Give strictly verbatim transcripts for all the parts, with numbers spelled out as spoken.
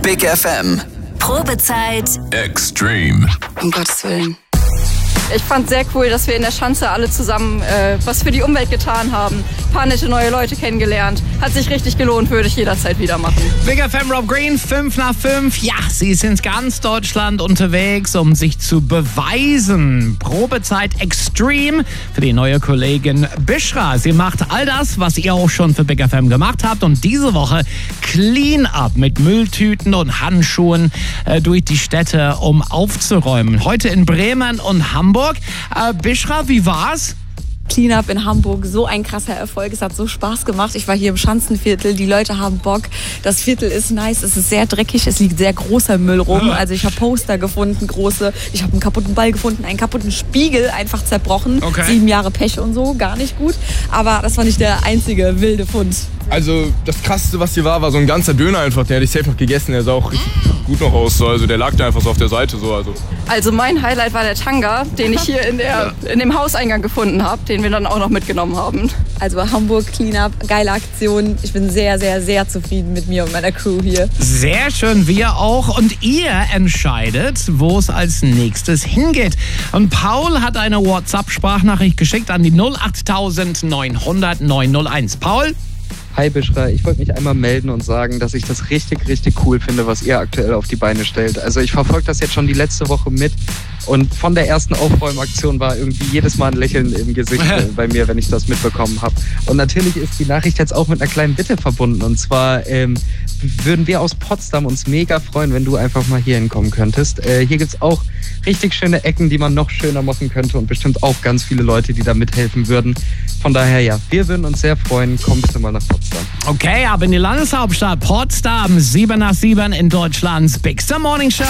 Big F M. Probezeit Extreme. Um Gottes Willen. Ich fand sehr cool, dass wir in der Schanze alle zusammen äh, was für die Umwelt getan haben. Ein paar nette neue Leute kennengelernt. Hat sich richtig gelohnt, würde ich jederzeit wieder machen. Big F M Rob Green, fünf nach fünf. Ja, sie ist in ganz Deutschland unterwegs, um sich zu beweisen. Probezeit Extreme für die neue Kollegin Bishra. Sie macht all das, was ihr auch schon für Big F M gemacht habt. Und diese Woche Clean-up mit Mülltüten und Handschuhen äh, durch die Städte, um aufzuräumen. Heute in Bremen und Hamburg. Äh, Bishra, wie war's? Cleanup in Hamburg, so ein krasser Erfolg. Es hat so Spaß gemacht. Ich war hier im Schanzenviertel, die Leute haben Bock. Das Viertel ist nice, es ist sehr dreckig, es liegt sehr großer Müll rum. Also ich habe Poster gefunden, große. Ich habe einen kaputten Ball gefunden, einen kaputten Spiegel, einfach zerbrochen. Okay. Sieben Jahre Pech und so, gar nicht gut. Aber das war nicht der einzige wilde Fund. Also das Krasseste, was hier war, war so ein ganzer Döner einfach. Den hätte ich safe noch gegessen, der sah auch richtig gut noch aus. So. Also der lag da einfach so auf der Seite. So. Also. Also mein Highlight war der Tanga, den ich hier in, der, in dem Hauseingang gefunden habe, den wir dann auch noch mitgenommen haben. Also Hamburg Cleanup, geile Aktion. Ich bin sehr, sehr, sehr zufrieden mit mir und meiner Crew hier. Sehr schön, wir auch. Und ihr entscheidet, wo es als nächstes hingeht. Und Paul hat eine WhatsApp-Sprachnachricht geschickt an die null acht neun hundert neun null eins. Paul? Hi Bishra, ich wollte mich einmal melden und sagen, dass ich das richtig, richtig cool finde, was ihr aktuell auf die Beine stellt. Also ich verfolge das jetzt schon die letzte Woche mit und von der ersten Aufräumaktion war irgendwie jedes Mal ein Lächeln im Gesicht bei mir, wenn ich das mitbekommen habe. Und natürlich ist die Nachricht jetzt auch mit einer kleinen Bitte verbunden. Und zwar ähm, würden wir aus Potsdam uns mega freuen, wenn du einfach mal hier hinkommen könntest. Äh, hier gibt's auch richtig schöne Ecken, die man noch schöner machen könnte und bestimmt auch ganz viele Leute, die da mithelfen würden. Von daher ja, wir würden uns sehr freuen, kommst du mal nach Potsdam. Okay, ab in die Landeshauptstadt Potsdam, sieben nach sieben in Deutschlands Big Star Morning Show.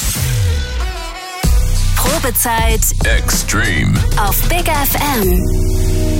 Probezeit Extreme. auf Big F M.